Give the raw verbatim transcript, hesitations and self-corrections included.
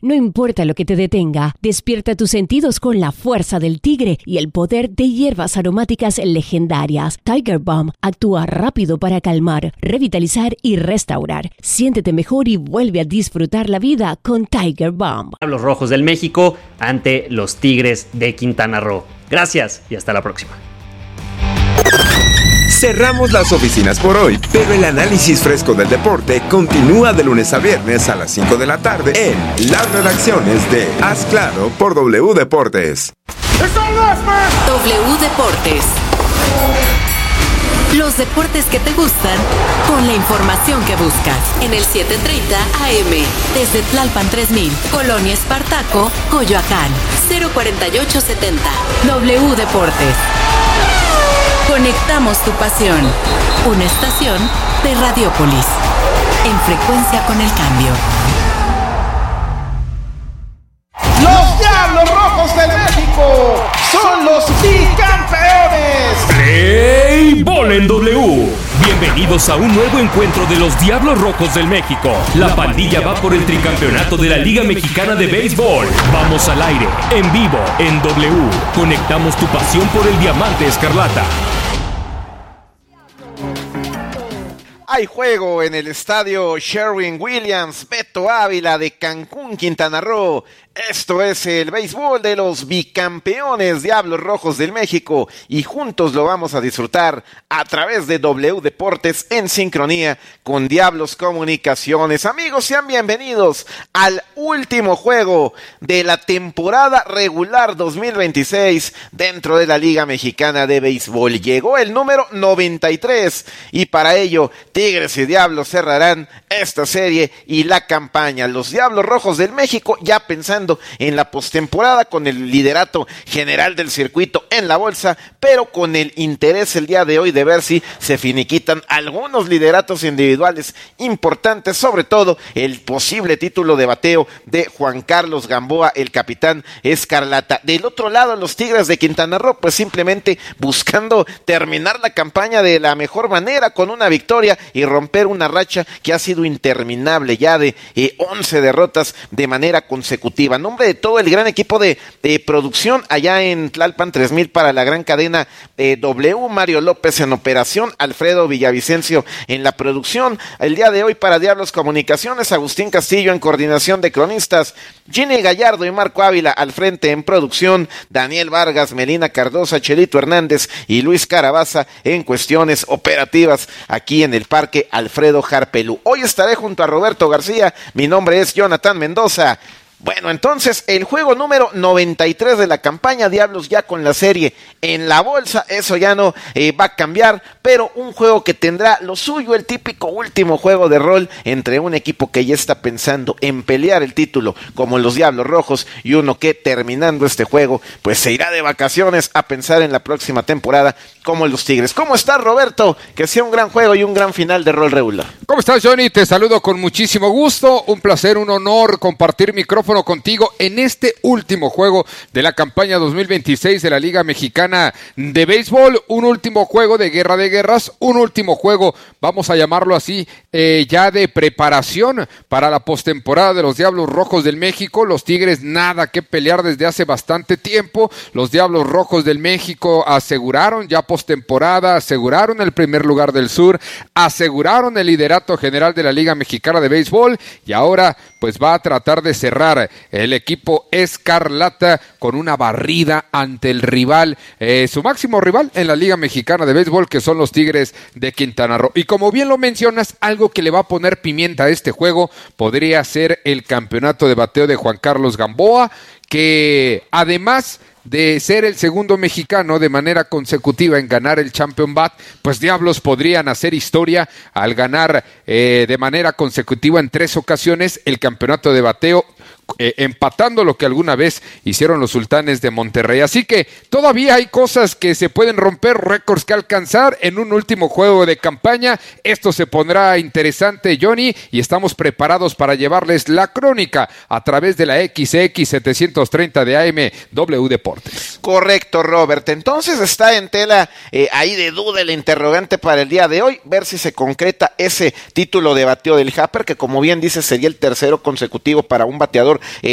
No importa lo que te detenga, despierta tus sentidos con la fuerza del tigre y el poder de hierbas aromáticas legendarias. Tiger Balm actúa rápido para calmar, revitalizar y restaurar. Siéntete mejor y vuelve a disfrutar la vida con Tiger Balm. Los Rojos del México ante los Tigres de Quintana Roo. Gracias y hasta la próxima. Cerramos las oficinas por hoy, pero el análisis fresco del deporte continúa de lunes a viernes a las cinco de la tarde en las redacciones de Haz Claro por W Deportes. W Deportes. Los deportes que te gustan con la información que buscas en el siete treinta A M desde Tlalpan tres mil, Colonia Espartaco, Coyoacán, cero cuarenta y ocho setenta. W Deportes. Conectamos tu pasión. Una estación de Radiopolis. En frecuencia con el cambio. Los Diablos Rojos de México son los bicampeones. Play Ball en W. Bienvenidos a un nuevo encuentro de los Diablos Rojos del México. La pandilla va por el tricampeonato de la Liga Mexicana de Béisbol. Vamos al aire, en vivo, en W. Conectamos tu pasión por el diamante escarlata. Hay juego en el estadio Sherwin-Williams Beto Ávila de Cancún, Quintana Roo. Esto es el béisbol de los bicampeones Diablos Rojos del México y juntos lo vamos a disfrutar a través de W Deportes en sincronía con Diablos Comunicaciones. Amigos, sean bienvenidos al último juego de la temporada regular dos mil veintiséis dentro de la Liga Mexicana de Béisbol. Llegó el número noventa y tres y para ello Tigres y Diablos cerrarán esta serie y la campaña. Los Diablos Rojos del México ya pensando en la postemporada con el liderato general del circuito en la bolsa, pero con el interés el día de hoy de ver si se finiquitan algunos lideratos individuales importantes, sobre todo el posible título de bateo de Juan Carlos Gamboa, el capitán escarlata. Del otro lado, los Tigres de Quintana Roo, pues simplemente buscando terminar la campaña de la mejor manera con una victoria y romper una racha que ha sido interminable ya de eh, once derrotas de manera consecutiva. A nombre de todo el gran equipo de, de producción allá en Tlalpan tres mil para la gran cadena eh, W, Mario López en operación, Alfredo Villavicencio en la producción. El día de hoy para Diablos Comunicaciones, Agustín Castillo en coordinación de cronistas, Ginny Gallardo y Marco Ávila al frente en producción, Daniel Vargas, Melina Cardosa, Chelito Hernández y Luis Carabaza en cuestiones operativas aquí en el Parque Alfredo Harpelú. Hoy estaré junto a Roberto García, mi nombre es Jonathan Mendoza. Bueno, entonces el juego número noventa y tres de la campaña, Diablos ya con la serie en la bolsa, eso ya no eh, va a cambiar, pero un juego que tendrá lo suyo, el típico último juego de rol entre un equipo que ya está pensando en pelear el título como los Diablos Rojos y uno que terminando este juego pues se irá de vacaciones a pensar en la próxima temporada como los Tigres. ¿Cómo estás, Roberto? Que sea un gran juego y un gran final de rol regular. ¿Cómo estás, Johnny? Te saludo con muchísimo gusto, un placer, un honor compartir micrófono contigo en este último juego de la campaña dos mil veintiséis de la Liga Mexicana de Béisbol, un último juego de guerra de guerras, un último juego, vamos a llamarlo así, eh, ya de preparación para la postemporada de los Diablos Rojos del México. Los Tigres nada que pelear desde hace bastante tiempo, los Diablos Rojos del México aseguraron ya postemporada, aseguraron el primer lugar del sur, aseguraron el liderato general de la Liga Mexicana de Béisbol y ahora pues va a tratar de cerrar el equipo escarlata con una barrida ante el rival, eh, su máximo rival en la Liga Mexicana de Béisbol, que son los Tigres de Quintana Roo. Y como bien lo mencionas, algo que le va a poner pimienta a este juego podría ser el campeonato de bateo de Juan Carlos Gamboa, que además de ser el segundo mexicano de manera consecutiva en ganar el Champion Bat, pues Diablos podrían hacer historia al ganar eh, de manera consecutiva en tres ocasiones el campeonato de bateo, eh, empatando lo que alguna vez hicieron los Sultanes de Monterrey. Así que todavía hay cosas que se pueden romper, récords que alcanzar en un último juego de campaña. Esto se pondrá interesante, Johnny, y estamos preparados para llevarles la crónica a través de la X X setecientos treinta de A M W Deportes. Correcto, Robert. Entonces está en tela eh, ahí de duda el interrogante para el día de hoy, ver si se concreta ese título de bateo del Happer, que como bien dice sería el tercero consecutivo para un bateador eh,